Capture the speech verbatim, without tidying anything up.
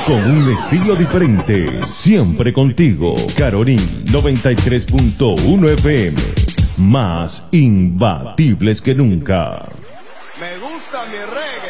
con un estilo diferente, siempre contigo. Caroní noventa y tres punto uno F M, más imbatibles que nunca. Me gusta mi reggae.